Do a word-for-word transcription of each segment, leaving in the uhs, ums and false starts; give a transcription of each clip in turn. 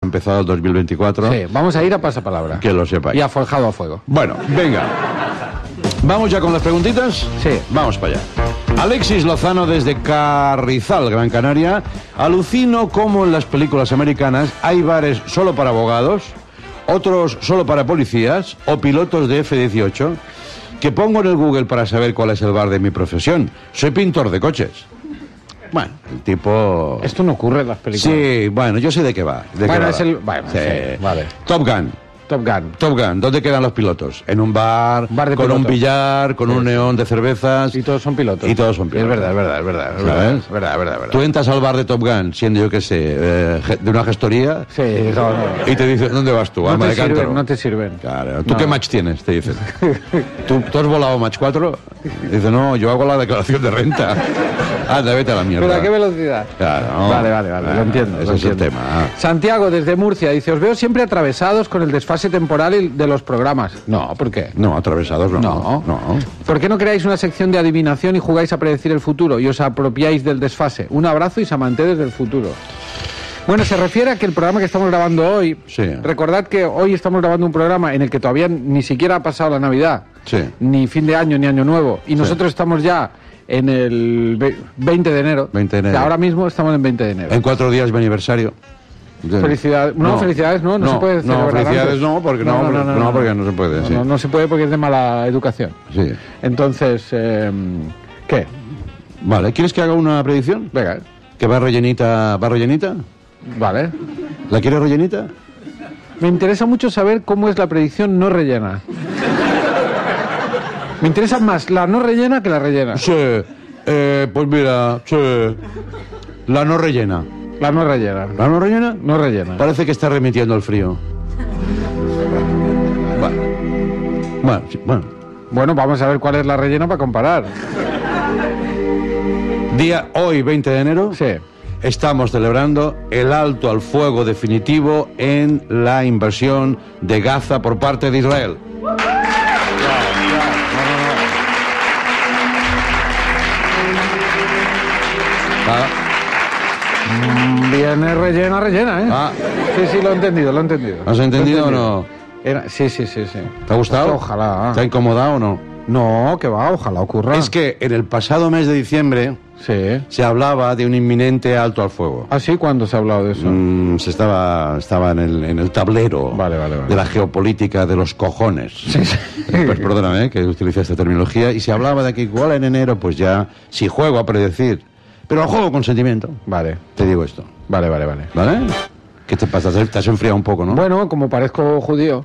empezado el dos mil veinticuatro. Sí, vamos a ir a pasapalabra. Que lo sepáis. Y a Forjado a Fuego. Bueno, venga. ¿Vamos ya con las preguntitas? Sí. Vamos para allá. Alexis Lozano desde Carrizal, Gran Canaria. Alucino cómo en las películas americanas hay bares solo para abogados, otros solo para policías o pilotos de F dieciocho, que pongo en el Google para saber cuál es el bar de mi profesión. Soy pintor de coches. Bueno, el tipo... Esto no ocurre en las películas. Sí, bueno, yo sé de qué va. De Bueno, qué va. es el... Bueno, Sí. sí, vale. Top Gun. Top Gun. Top Gun, ¿dónde quedan los pilotos? En un bar, Bar de con pilotos. un billar, con Sí. un neón de cervezas. Y todos son pilotos. Y todos son pilotos. Es verdad, es verdad, es verdad. Es verdad, ¿Sabes? es verdad, es verdad, es verdad. Tú entras al bar de Top Gun, siendo yo que sé, eh, ge- de una gestoría, Sí, no, no. y te dicen, ¿dónde vas tú? No Alma te de cántaro. sirven, no te sirven. Claro. ¿Tú No. qué match tienes? Te dicen. ¿Tú, ¿Tú has volado match cuatro? Dice, no, yo hago la declaración de renta. Anda, vete a la mierda. ¿Pero a qué velocidad? Claro. no. Vale, vale, vale, Ah, lo entiendo. Ese lo es el entiendo. tema. Santiago, desde Murcia, dice, os veo siempre atravesados con el desfase temporal y- de los programas. No, ¿por qué? No, atravesados no. No. No. ¿Por qué no creáis una sección de adivinación y jugáis a predecir el futuro y os apropiáis del desfase? Un abrazo y Samanté desde el futuro. Bueno, se refiere a que el programa que estamos grabando hoy, Sí. recordad que hoy estamos grabando un programa en el que todavía ni siquiera ha pasado la Navidad, Sí. ni fin de año, ni año nuevo, y nosotros estamos ya en el ve- veinte de enero. veinte de enero. O sea, ahora mismo estamos en veinte de enero. En cuatro días mi aniversario. Felicidades. No, felicidades no, no se puede No, celebrar felicidades antes. no, porque no, porque- no, porque no se puede. No, sí. no, no se puede porque es de mala educación. Sí. Entonces, eh, ¿qué? Vale, ¿quieres que haga una predicción? Venga, ¿Que va rellenita? ¿Va rellenita? vale. ¿La quieres rellenita? Me interesa mucho saber cómo es la predicción no rellena. Me interesa más la no rellena que la rellena. Sí. Eh, pues mira, sí. La no rellena. La no rellena. ¿La no rellena? No rellena. Parece que está remitiendo el frío. Bueno. Bueno, sí, bueno. Bueno, vamos a ver cuál es la rellena para comparar. Día hoy, veinte de enero. Sí. Estamos celebrando el alto al fuego definitivo en la invasión de Gaza por parte de Israel. Ah, Mm, Viene rellena, rellena, ¿eh? ah, Sí, sí, lo he entendido, lo he entendido. ¿has entendido o Lo he no? Era- Sí, sí, sí, sí. ¿Te ha gustado? Ojalá. ¿Te ha incomodado o no? No, que va, ojalá ocurra. Es que en el pasado mes de diciembre Sí. se hablaba de un inminente alto al fuego. ¿Ah, sí? ¿Cuándo se ha hablado de eso? Mm, se estaba, estaba en, el, en el tablero Vale, vale, vale. de la geopolítica de los cojones. Sí, sí. Pues perdóname eh, que utilice esta terminología. Y se hablaba de que igual en enero, pues ya, si juego a predecir, pero juego con sentimiento, Vale, te digo esto, vale, vale, vale. ¿vale? ¿Qué te pasa? Te has enfriado un poco, ¿no? Bueno, como parezco judío,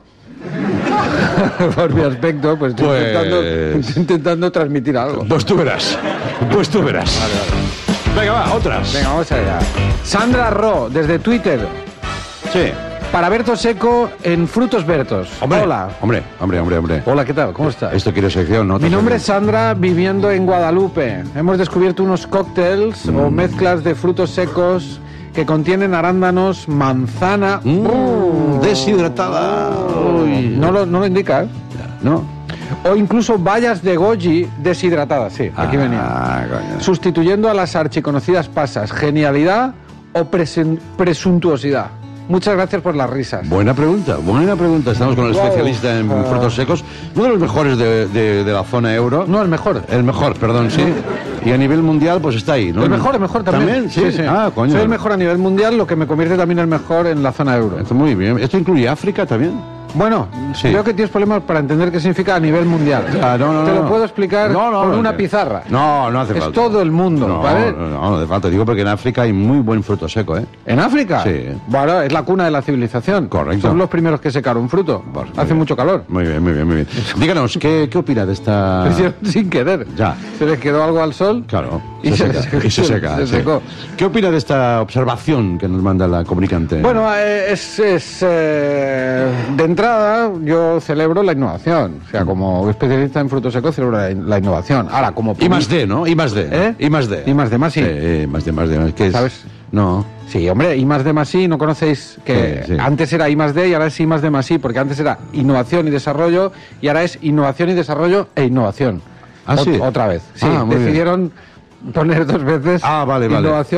por mi aspecto, pues estoy, Pues- intentando, estoy intentando transmitir algo. Pues tú verás, pues tú verás. Venga, va, otras. Venga, vamos allá. Sandra Ro, desde Twitter, Sí. para Berto Seco en Frutos Bertos. Hombre, Hola. Hombre, hombre, hombre, hombre. Hola, ¿qué tal? ¿Cómo estás? Esto quiere sección, ¿no? Mi nombre es Sandra, viviendo en Guadalupe. Hemos descubierto unos cócteles o mezclas de frutos secos que contienen arándanos, manzana... Mm, deshidratada. Uy. No lo, no lo indica, ¿eh? ¿No? O incluso bayas de goji deshidratadas, sí, aquí venía. Ah, coño. Sustituyendo a las archiconocidas pasas. Genialidad o presen- presuntuosidad. Muchas gracias por las risas. Buena pregunta, buena pregunta. Estamos con el Wow. especialista en Ah. frutos secos, uno de los mejores de, de- de la zona euro. No, el mejor. El mejor, perdón, sí. Y a nivel mundial, pues está ahí, ¿no? El mejor, el mejor también. ¿También? Sí. Ah, coño. Soy el mejor a nivel mundial, lo que me convierte también el mejor en la zona euro. Esto muy bien. ¿Esto incluye África también? Bueno, Sí. creo que tienes problemas para entender qué significa a nivel mundial. Ah, no, no, Te no, lo no. puedo explicar No, no, con no, una no. pizarra. No, no hace Es falta. todo el mundo, no, ¿vale? No, no, no hace falta. Digo porque en África hay muy buen fruto seco, ¿eh? ¿En África? Sí. Bueno, es la cuna de la civilización. Correcto. Son los primeros que secaron fruto. Pues, muy Hace bien. mucho calor. Muy bien, muy bien, muy bien. Díganos, ¿qué, qué opina de esta...? Lo hicieron sin querer. Ya. Se les quedó algo al sol. Claro, Y se, se seca, secó. y se seca. Se sí. secó. ¿Qué opina de esta observación que nos manda la comunicante? Bueno, eh, es, es, eh, de entrada yo celebro la innovación. O sea, como especialista en frutos secos celebro la, la innovación. Ahora, como... I más D, ¿no? I más D. ¿Eh? I más D. I más D más I. Sí, I más D, más D. ¿Qué es? ¿Sabes? No. Sí, hombre, I más D más I, ¿no conocéis que Sí, sí. antes era I más D y ahora es I más D más I? Porque antes era innovación y desarrollo y ahora es innovación y desarrollo e innovación. ¿Ah, Ot- sí? Otra vez. Sí, Ah, muy bien. decidieron poner dos veces Ah, vale, vale. innovación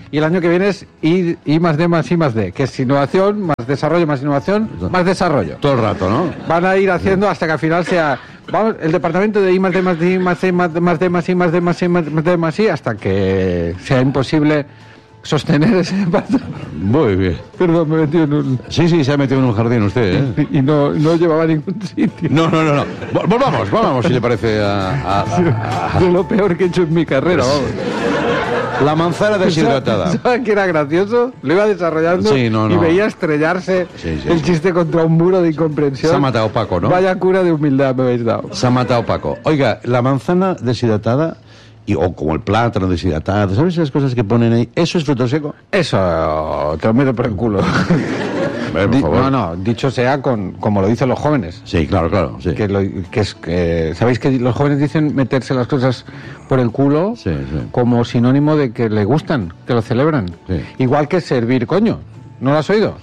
y el año que viene es I, I más D más I más D, que es innovación, más desarrollo, más innovación, más desarrollo. Todo el rato, ¿no? Van a ir haciendo hasta que al final sea... Vamos, el departamento de I más D más D más I más D más D más I más D más I más D más I hasta que sea imposible sostener ese departamento. Muy bien. Perdón, me he metido en un... Sí, sí, se ha metido en un jardín usted, ¿eh? Y no, no llevaba a ningún sitio. No, no, no, no. Vol- Volvamos, volvamos, si le parece a... a- a- De lo peor que he hecho en mi carrera, vamos. La manzana deshidratada. ¿Sabes que era gracioso? Lo iba desarrollando Sí, no, y no. veía estrellarse Sí, sí, el sí. chiste contra un muro de incomprensión. Se ha matado Paco, ¿no? Vaya cura de humildad me habéis dado. Se ha matado Paco. Oiga, la manzana deshidratada, y, o como el plátano deshidratado, ¿sabes esas cosas que ponen ahí? ¿Eso es fruto seco? Eso, te lo meto por el culo. Por Di- favor. no, no, dicho sea con, como lo dicen los jóvenes. Sí, claro, claro. Sí. Que, lo- que es que sabéis que los jóvenes dicen meterse las cosas por el culo Sí, sí. como sinónimo de que le gustan, que lo celebran. Sí. Igual que servir coño. ¿No lo has oído?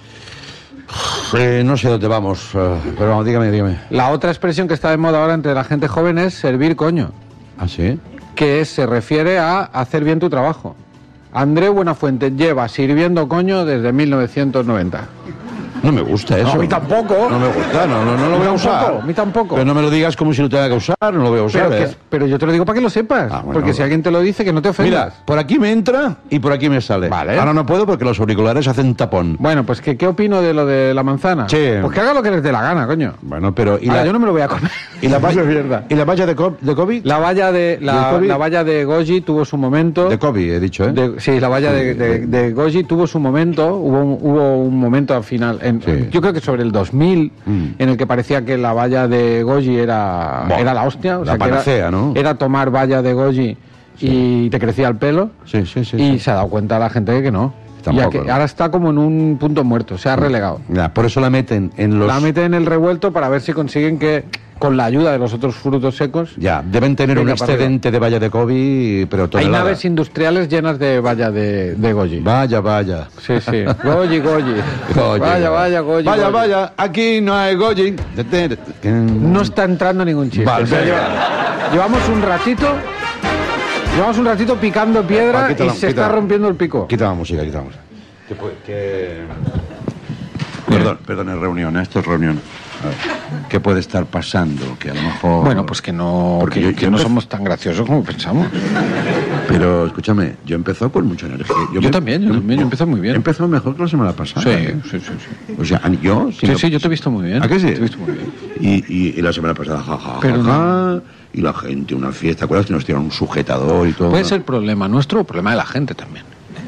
Eh, no sé dónde vamos, eh, pero vamos, dígame, dígame. La otra expresión que está de moda ahora entre la gente joven es servir coño, ¿Ah, sí? que se refiere a hacer bien tu trabajo. André Buenafuente lleva sirviendo coño desde mil novecientos noventa. No me gusta eso. No, a mí tampoco. No me gusta, no, no, no lo voy a A mí usar. tampoco, a mí tampoco. Pero no me lo digas como si lo tenga que usar, no lo voy a usar. Pero, ¿eh? que- pero yo te lo digo para que lo sepas. Ah, bueno. Porque si alguien te lo dice, que no te ofendas. Mira, por aquí me entra y por aquí me sale. Vale. Ahora no puedo porque los auriculares hacen tapón. Bueno, pues ¿qué, ¿qué opino de lo de la manzana? Sí. Pues que haga lo que les dé la gana, coño. Bueno, pero... ¿y Ahora, la, yo no me lo voy a comer. y la, Vaya valla, mierda. ¿y la valla de, co- de COVID? La valla de la, ¿De COVID? la valla de Goji tuvo su momento. De COVID, he dicho, ¿eh? De- sí, la valla de, de, de Goji tuvo su momento. Hubo un, hubo un momento al final. En, Sí. Yo creo que sobre el dos mil, Mm. en el que parecía que la valla de Goji era, Buah, era la hostia. O la sea, que era- panacea, ¿no? Era tomar valla de Goji y te crecía el pelo. Sí, sí, sí. y sí. se ha dado cuenta la gente de que no. Tampoco, Ya que ¿no? ahora está como en un punto muerto, se ha relegado. Ya, por eso la meten en los... La meten en el revuelto para ver si consiguen que, con la ayuda de los otros frutos secos, Ya, deben tener Venga, un para excedente de valla de COVID, pero hay toneladas. naves industriales llenas de valla de, de Goji. Vaya, vaya. Sí, sí. Goji, Goji. Goji. Vaya, vaya, Goji. Vaya, Goji. vaya, aquí no hay Goji. No está entrando ningún chiste. Vale, O sea, venga. lleva- llevamos un ratito, llevamos un ratito picando piedra Ah, quítala, y se quítala. está rompiendo el pico. Quita la música, quita la música. Que, puede- que... Perdón, perdón, es reunión, ¿eh? Esto es reunión. A ver, ¿qué puede estar pasando? Que a lo mejor... Bueno, pues que no, Porque que, yo- que yo no empe- somos tan graciosos como pensamos. Pero escúchame, yo empezó con mucha energía. Yo también, yo también, yo empecé muy bien. Empezó mejor que la semana pasada. Sí, ¿eh? sí, sí, sí. O sea, yo... Sí, no- sí, yo te he visto muy bien. ¿A qué sí? Te he visto muy bien. Y, y, y la semana pasada, jajaja, Pero ja, y la gente, una fiesta, ¿te acuerdas que nos tiraron un sujetador y todo? Puede ser problema nuestro o problema de la gente también.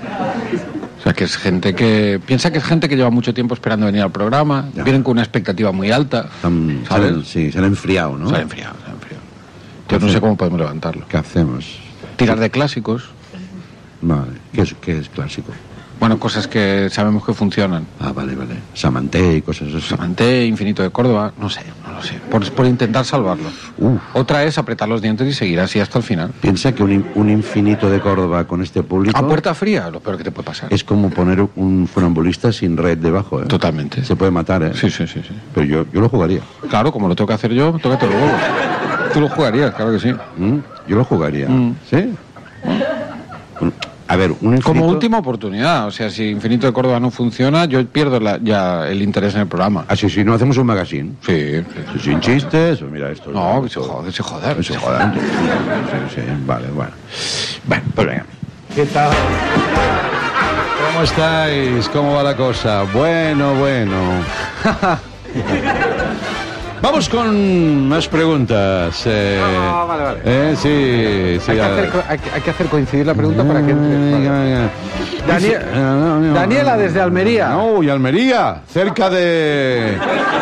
O sea, que es gente que... Piensa que es gente que lleva mucho tiempo esperando venir al programa, Ya. vienen con una expectativa muy alta, Están- se ¿sabes? han- sí, se han enfriado, ¿no? Se han enfriado, se han enfriado. Yo no sé cómo podemos levantarlo. ¿Qué hacemos? Tirar de clásicos, Vale, ¿qué es, qué es clásico? bueno, cosas que sabemos que funcionan. Ah, vale, vale. Samanté y cosas así. Samanté, Infinito de Córdoba, no sé, no lo sé. Por, por intentar salvarlo. Uf. Otra es apretar los dientes y seguir así hasta el final. Piensa que un, in- un infinito de Córdoba con este público A puerta fría, lo peor que te puede pasar. es como poner un funambulista sin red debajo, ¿eh? Totalmente. Se puede matar, ¿eh? Sí, sí, sí, sí. Pero yo, yo lo jugaría. Claro, como lo tengo que hacer yo, tócate los huevos. Tú lo jugarías, claro que sí. ¿Mm? Yo lo jugaría. Mm. ¿Sí? Un- A ver, un infinito... Como última oportunidad, o sea, si Infinito de Córdoba no funciona, yo pierdo la- ya el interés en el programa. Ah, sí, sí, no hacemos un magazine. Sí, sí. Sí, sin chistes, o mira esto. No, que se joder, que se joder. Que se jodan. Sí, sí, vale, bueno. Bueno, pues venga. ¿Qué tal? ¿Cómo estáis? ¿Cómo va la cosa? Bueno, bueno. Vamos con más preguntas. Eh, Ah, vale, vale. eh, sí, sí. Hay que, a hacer, ver. co- hay, que- hay que hacer coincidir la pregunta para que entre. Venga, Vale. venga. Daniel- Dice- no, no, no. Daniela, desde Almería. Uy, Almería, cerca de...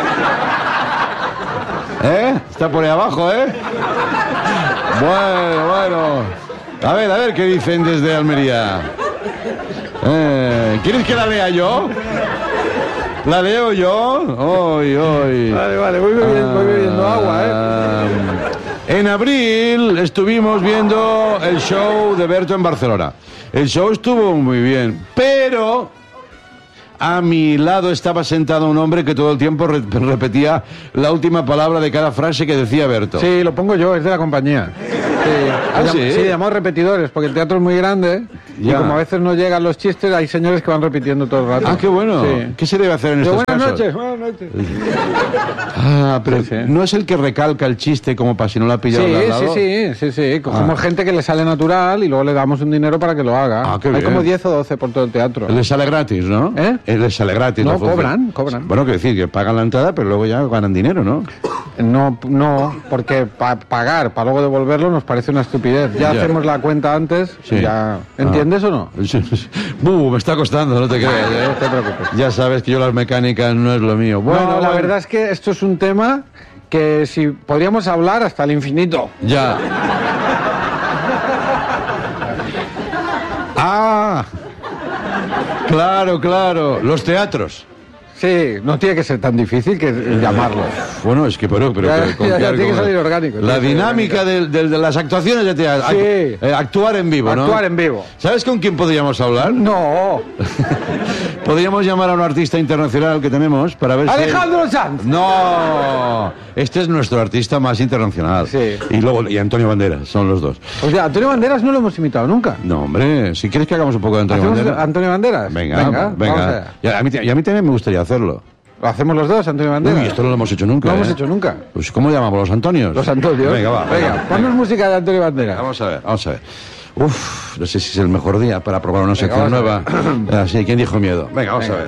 ¿Eh? Está por ahí abajo, ¿eh? Bueno, bueno. A ver, a ver qué dicen desde Almería. Eh, ¿Quieres que la lea yo? ¿La leo yo? Hoy, hoy. Vale, vale, voy bebiendo, voy bebiendo agua, ¿eh? Ah, en abril estuvimos viendo el show de Berto en Barcelona. El show estuvo muy bien, pero a mi lado estaba sentado un hombre que todo el tiempo re- repetía la última palabra de cada frase que decía Berto. Sí, lo pongo yo, es de la compañía. Sí, ¿Ah, Llam- sí? sí, llamamos repetidores, porque el teatro es muy grande Y Ya. como a veces no llegan los chistes, hay señores que van repitiendo todo el rato. Ah, qué bueno. Sí. ¿Qué se debe hacer en De estos buenas casos? noches, buenas noches. Ah, pero Sí, sí. no es el que recalca el chiste como para si no lo ha pillado Sí, de al sí, lado. sí, sí, sí. Cogemos Ah. gente que le sale natural y luego le damos un dinero para que lo haga. Ah, qué hay bien. como diez o doce por todo el teatro. Les sale gratis, ¿no? ¿Eh? Les sale gratis. No, la función. cobran, cobran. Bueno, quiero decir que pagan la entrada, pero luego ya ganan dinero, ¿no? No, no, porque pa- pagar para luego devolverlo nos parece una estupidez. Ya, Ya. hacemos la cuenta antes, Sí. ya. ¿Entiendes o no? Buh, me está costando, no te creas. ¿eh? No te preocupes. Ya sabes que yo las mecánicas no es lo mío. Bueno, no, la bueno. verdad es que esto es un tema que si podríamos hablar hasta el infinito. Ya. Ah. Claro, claro. Los teatros. Sí, no tiene que ser tan difícil que llamarlos. Bueno, es que pero, pero, Ya, pero con ya, qué ya tiene que algo- salir orgánico, La tiene que salir dinámica del- del- de, las actuaciones de teatro. Sí. Ac- eh, actuar en vivo, ¿no? Actuar en vivo. ¿Sabes con quién podríamos hablar? No. Podríamos llamar a un artista internacional que tenemos para ver si... Alejandro Sanz. No, este es nuestro artista más internacional. Sí. Y luego y Antonio Banderas, son los dos. O sea, Antonio Banderas no lo hemos imitado nunca. No, hombre, si quieres que hagamos un poco de Antonio ¿Hacemos Banderas. Antonio Banderas? Venga, venga. venga. vamos allá. Y a, mí, y a mí también me gustaría hacerlo. ¿Lo hacemos los dos, Antonio Banderas? Uy, esto no lo hemos hecho nunca. No lo hemos ¿eh? hecho nunca. Pues, ¿cómo llamamos? ¿Los Antonios? Los Antonios. Venga, va. Venga, ponnos música de Antonio Banderas. Vamos a ver, vamos a ver. Uf, no sé si es el mejor día para probar una sección vamos nueva. Ah, sí, ¿quién dijo miedo? Venga, vamos Venga.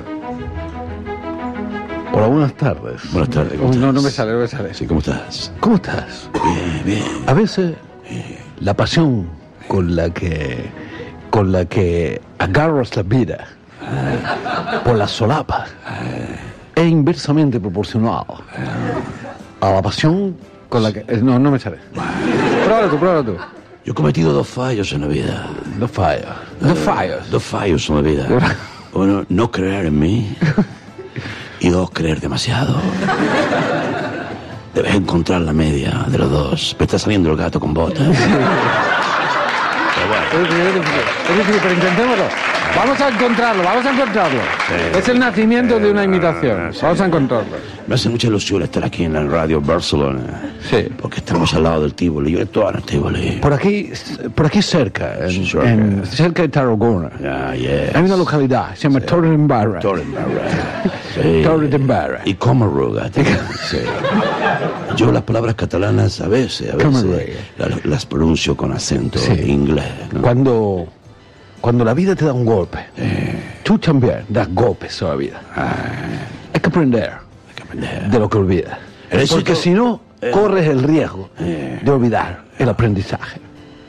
a ver. Hola, buenas tardes. Buenas tardes. ¿cómo Uy, no, estás? no me sale, no me sale. Sí, ¿cómo estás? ¿Cómo estás? Bien, bien. A veces la pasión con la que con la que agarras la vida por la solapa es inversamente proporcional a la pasión Con la que... eh, No, no me sale. Pruébalo tú, pruébalo tú. Yo he cometido dos fallos en la vida. no falla. Dos fallos. Dos fallos en la vida. Uno, no creer en mí. Y dos, creer demasiado. Debes encontrar la media de los dos. Me está saliendo el gato con botas. Es difícil, es difícil, pero intentémoslo. Vamos a encontrarlo, vamos a encontrarlo. Sí. Es el nacimiento de una imitación. sí. Vamos a encontrarlo. Me hace mucha ilusión estar aquí en la radio Barcelona. Sí. Porque estamos al lado del Tívoli. Yo estoy en el Tívoli. Por aquí, por aquí cerca, en, Sí, cerca. en- cerca de Tarragona, Ah, yes. hay una localidad, se llama Torre de Embarra. Torrenbarra. Sí. Torre de Embarra. Y Comarruga. Sí. Yo las palabras catalanas a veces, a veces Comarruga. las, las pronuncio con acento Sí. inglés. ¿no? Cuando, cuando la vida te da un golpe, tú también das golpes a la vida. Hay que aprender Hay que aprender. de lo que olvidas. El éxito- Porque si no, eh, corres el riesgo de olvidar el aprendizaje.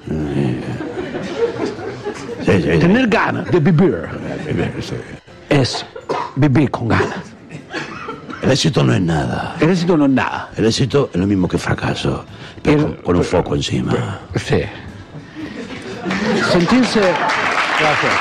Sí, sí, sí. Tener ganas de vivir Sí. es vivir con ganas. El éxito no es nada. El éxito no es nada. El éxito es lo mismo que fracaso, pero El- con, con un foco encima. Sí. Sentirse... Gracias.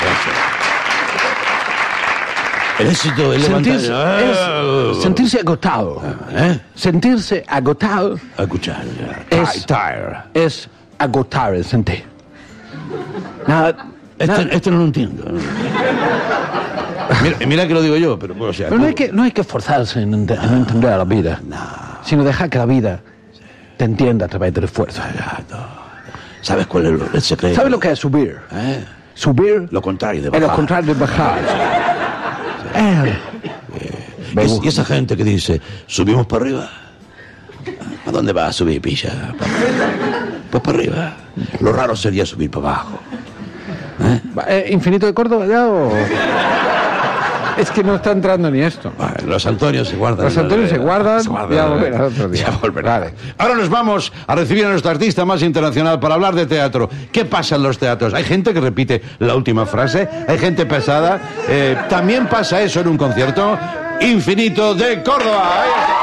El éxito es levantar... Sentirse, Ah, es sentirse agotado. ¿Eh? Sentirse agotado A escuchar. es, es agotar el sentir. Nada, Este, nada- este no lo entiendo. Mira, mira que lo digo yo, pero bueno, o sea, pero no hay que, no hay que esforzarse en, ente- en entender a la vida, sino dejar que la vida te entienda a través del esfuerzo. ¿sabes cuál es el secreto? ¿Sabes lo que es subir? ¿Eh? Subir Lo contrario de es lo bajar. contrario de bajar. Eh, me Y, gusta. y esa gente que dice, subimos para arriba. ¿A dónde vas a subir, pilla? Pues para arriba. Lo raro sería subir para abajo. Eh, ¿Infinito de Córdoba ya o...? Es que no está entrando ni esto. Bueno, los Antonios se guardan. Los Antonios se guardan, ya volverá otro día. Ya volverá. Vale. Ahora nos vamos a recibir a nuestro artista más internacional para hablar de teatro. ¿Qué pasa en los teatros? Hay gente que repite la última frase, hay gente pesada. Eh, también pasa eso en un concierto. Infinito de Córdoba. Ahí está.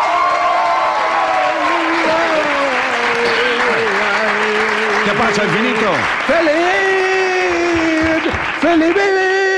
¿Qué pasa, Infinito? ¡Feliz! ¡Feliz vivir!